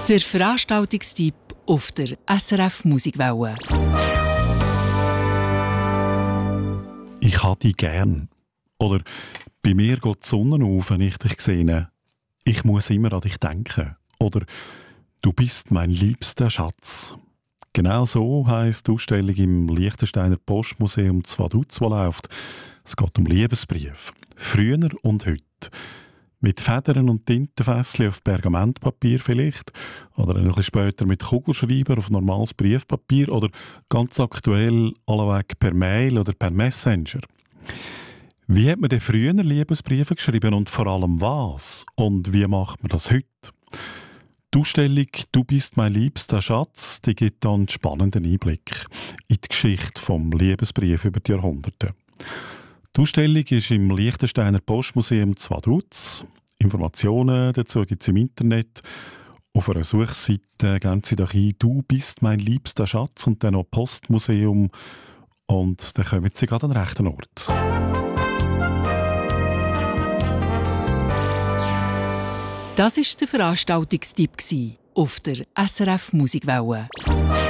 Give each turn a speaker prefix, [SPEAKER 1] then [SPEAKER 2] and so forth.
[SPEAKER 1] Der Veranstaltungstipp auf der SRF Musikwelle.
[SPEAKER 2] Ich habe dich gern. Oder bei mir geht die Sonne auf, wenn ich dich sehe. Ich muss immer an dich denken. Oder du bist mein liebster Schatz. Genau so heisst die Ausstellung im Liechtensteiner Postmuseum Zwaduz, die läuft. Es geht um Liebesbriefe. Früher und heute. Mit Federn und Tintenfässchen auf Pergamentpapier vielleicht. Oder ein bisschen später mit Kugelschreiber auf normales Briefpapier. Oder ganz aktuell alleweg per Mail oder per Messenger. Wie hat man denn früher Liebesbriefe geschrieben und vor allem was? Und wie macht man das heute? Die Ausstellung «Du bist mein liebster Schatz» die gibt dann einen spannenden Einblick in die Geschichte vom Liebesbrief über die Jahrhunderte. Die Ausstellung ist im Liechtensteiner Postmuseum Zwaduz. Informationen dazu gibt es im Internet. Auf einer Suchseite geben Sie doch ein «Du bist mein liebster Schatz» und dann noch «Postmuseum» und dann kommen Sie gerade an den rechten Ort.
[SPEAKER 1] Das war der Veranstaltungstipp auf der SRF Musikwelle.